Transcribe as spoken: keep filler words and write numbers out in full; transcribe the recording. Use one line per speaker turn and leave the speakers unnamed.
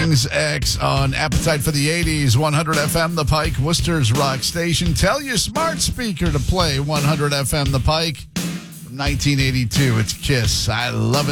King's X on Appetite for the eighties, one hundred F M The Pike, Worcester's rock station. Tell your smart speaker to play one hundred F M The Pike from nineteen eighty-two. It's Kiss. I love it.